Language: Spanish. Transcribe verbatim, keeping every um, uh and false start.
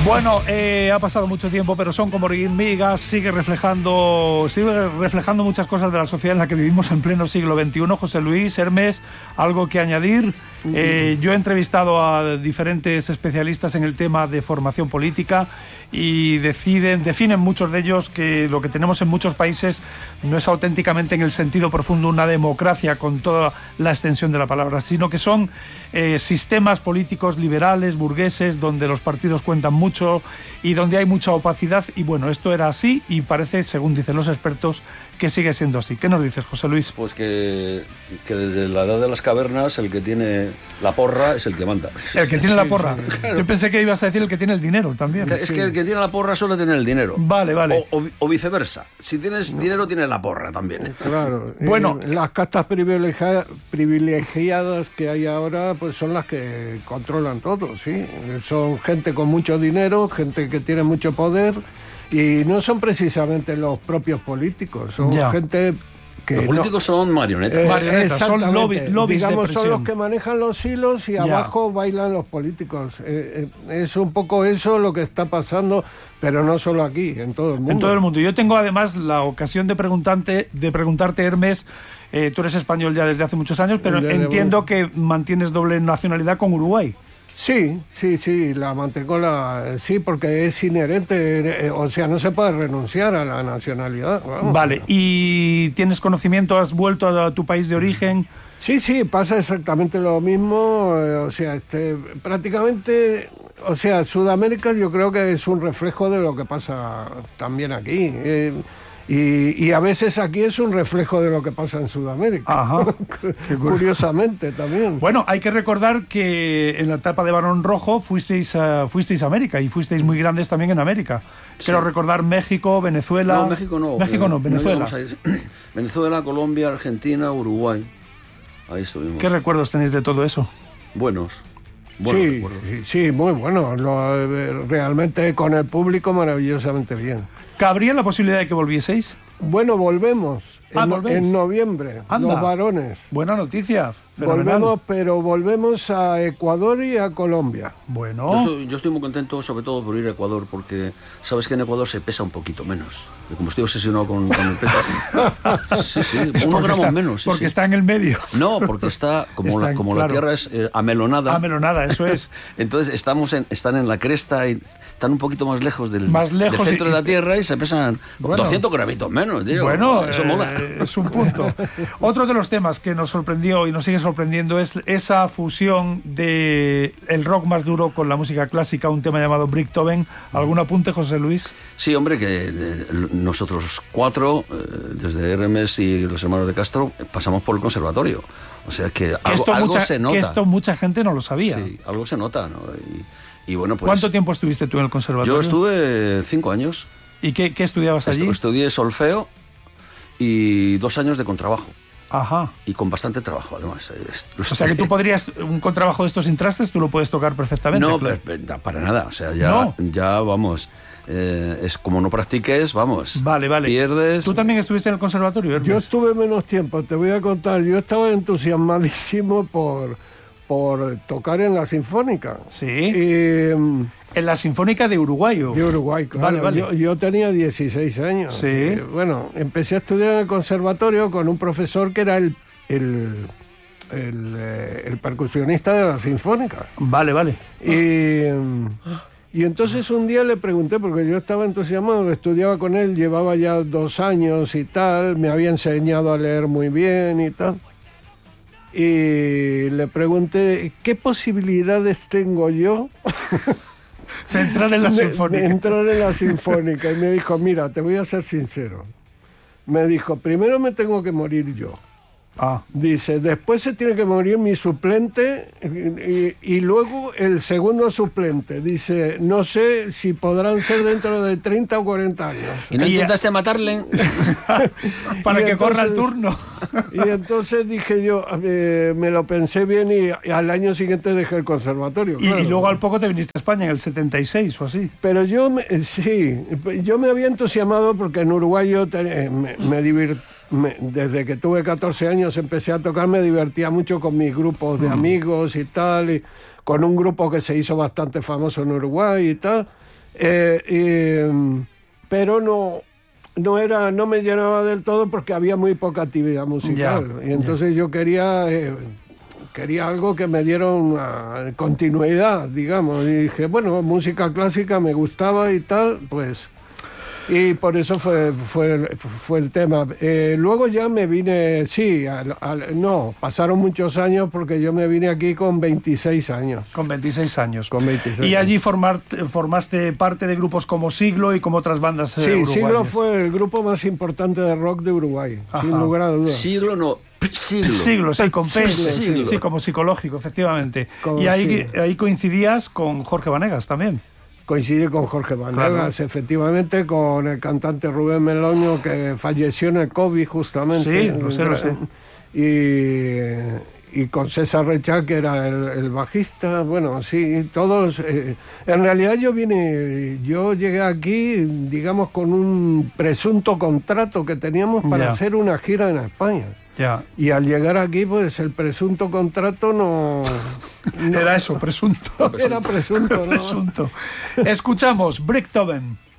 Bueno, eh, ha pasado mucho tiempo, pero Son como hormigas sigue reflejando, sigue reflejando muchas cosas de la sociedad en la que vivimos en pleno siglo veintiuno. José Luis, Hermes, ¿algo que añadir? Eh, yo he entrevistado a diferentes especialistas en el tema de formación política y deciden, definen muchos de ellos que lo que tenemos en muchos países no es auténticamente en el sentido profundo una democracia con toda la extensión de la palabra, sino que son eh, sistemas políticos liberales, burgueses, donde los partidos cuentan mucho y donde hay mucha opacidad. Y bueno, esto era así y parece, según dicen los expertos, que sigue siendo así. ¿Qué nos dices, José Luis? Pues que, que desde la edad de las cavernas el que tiene la porra es el que manda. El que tiene la porra. Claro. Yo pensé que ibas a decir el que tiene el dinero también. Es sí. que el que tiene la porra suele tener el dinero. Vale, vale. O, o, o viceversa. Si tienes no. dinero, tienes la porra también. Claro. Bueno, eh, las castas privilegia privilegiadas que hay ahora pues son las que controlan todo, ¿sí? Son gente con mucho dinero, gente que tiene mucho poder. Y no son precisamente los propios políticos, son ya. gente que... Los políticos no, son marionetas. Eh, marionetas son lobby, lobbies digamos, de son los que manejan los hilos y ya. abajo bailan los políticos. Eh, eh, es un poco eso lo que está pasando, pero no solo aquí, en todo el mundo. En todo el mundo. Yo tengo además la ocasión de preguntarte, de preguntarte Hermes, eh, tú eres español ya desde hace muchos años, pero entiendo que mantienes doble nacionalidad con Uruguay. Sí, sí, sí, la mantengo, la, sí, porque es inherente, eh, o sea, no se puede renunciar a la nacionalidad. Vamos. Vale, ¿y tienes conocimiento? ¿Has vuelto a tu país de origen? Sí, sí, pasa exactamente lo mismo, eh, o sea, este, prácticamente, o sea, Sudamérica yo creo que es un reflejo de lo que pasa también aquí. Eh, Y, y a veces aquí es un reflejo de lo que pasa en Sudamérica. Ajá. Curiosamente también. Bueno, hay que recordar que en la etapa de Barón Rojo fuisteis a, fuisteis a América y fuisteis muy grandes también en América. Sí. Quiero recordar México, Venezuela... No, México no. México no, Venezuela. No Venezuela, Colombia, Argentina, Uruguay. Ahí estuvimos. ¿Qué recuerdos tenéis de todo eso? Buenos. Sí, sí, sí, muy bueno. Lo, realmente con el público maravillosamente bien. ¿Cabría la posibilidad de que volvieseis? Bueno, volvemos. Ah, en, en noviembre, Anda. Los varones. Buena noticia. Fenomenal. Volvemos, pero volvemos a Ecuador y a Colombia. Bueno. Yo estoy, yo estoy muy contento, sobre todo por ir a Ecuador, porque sabes que en Ecuador se pesa un poquito menos. Y como estoy obsesionado con, con el peso. Sí, sí, unos gramos está, menos. Sí, porque sí. está en el medio. No, porque está, como, está la, como claro. la tierra es eh, amelonada. Amelonada, eso es. Entonces estamos en, están en la cresta y están un poquito más lejos del, más lejos del centro y, de la tierra y se pesan bueno, doscientos gramitos menos. Tío. Bueno, eso eh, mola. Es un punto. Otro de los temas que nos sorprendió y nos sigue sorprendiendo es esa fusión de el rock más duro con la música clásica, un tema llamado Beethoven. ¿Algún apunte, José Luis? Sí, hombre, que eh, nosotros cuatro, eh, desde Hermes y los hermanos de Castro, pasamos por el conservatorio. O sea que, que algo, esto algo mucha, se nota. Que esto mucha gente no lo sabía. Sí, algo se nota, ¿no? Y, y bueno, pues, ¿cuánto tiempo estuviste tú en el conservatorio? Yo estuve cinco años. ¿Y qué, qué estudiabas allí? Estudié solfeo y dos años de contrabajo. Ajá. Y con bastante trabajo, además. O sea que tú podrías, un contrabajo de estos sin trastes, tú lo puedes tocar perfectamente. No, claro. pero, para nada. O sea, ya, ¿No? ya vamos. Eh, es como no practiques, vamos. Vale, vale. Pierdes. ¿Tú también estuviste en el conservatorio, Hermes? Yo estuve menos tiempo, te voy a contar. Yo estaba entusiasmadísimo por, por tocar en la Sinfónica. Sí. Y, en la Sinfónica de Uruguay. De Uruguay, claro. Vale, vale. Yo, yo tenía dieciséis años. Sí. Y, bueno, empecé a estudiar en el conservatorio con un profesor que era el, el, el, el percusionista de la Sinfónica. Vale, vale. Y, y entonces un día le pregunté, porque yo estaba entusiasmado, estudiaba con él, llevaba ya dos años y tal, me había enseñado a leer muy bien y tal. Y le pregunté, ¿qué posibilidades tengo yo de entrar en la Sinfónica? De, de entrar en la Sinfónica. Y me dijo, mira, te voy a ser sincero. Me dijo, primero me tengo que morir yo. Ah. Dice, después se tiene que morir mi suplente y, y luego el segundo suplente. Dice, no sé si podrán ser dentro de treinta o cuarenta años. ¿Y no intentaste matarle? Para y que entonces, corra el turno. Y entonces dije yo, eh, me lo pensé bien y, y al año siguiente dejé el conservatorio. Y, claro. y luego al poco te viniste a España en el setenta y seis o así. Pero yo, me, sí, yo me había entusiasmado porque en Uruguay yo te, me, me divertí. Me, desde que tuve catorce años empecé a tocar, me divertía mucho con mis grupos de amigos y tal, y con un grupo que se hizo bastante famoso en Uruguay y tal, Eh, eh, pero no, no, era, no me llenaba del todo porque había muy poca actividad musical. Ya, y entonces ya. yo quería... Eh, quería algo que me diera una continuidad, digamos. Y dije, bueno, música clásica me gustaba y tal, pues... Y por eso fue, fue, fue el tema. Eh, luego ya me vine, sí, al, al, no, pasaron muchos años porque yo me vine aquí con veintiséis años. Con veintiséis años. Con veintiséis y allí años. formar, formaste parte de grupos como Siglo y como otras bandas eh, Sí, uruguayas. Siglo fue el grupo más importante de rock de Uruguay, Ajá. sin lugar a dudas. Siglo no, siglo. Siglo, sí, con P, Siglo, sí, siglo. sí, como psicológico, efectivamente. Como y ahí, sí. ahí coincidías con Jorge Vanegas también. Coincide con Jorge Vanegas, Claro. efectivamente, con el cantante Rubén Meloño, que falleció en el COVID justamente. Sí, lo sé, lo sé. Y, y con César Rechá, que era el, el bajista. Bueno, sí, todos... Eh, en realidad yo vine, yo llegué aquí, digamos, con un presunto contrato que teníamos para Ya. hacer una gira en España. Ya. Y al llegar aquí, pues el presunto contrato no... no Era eso, presunto. era presunto, ¿no? Presunto. Escuchamos Bricktoven.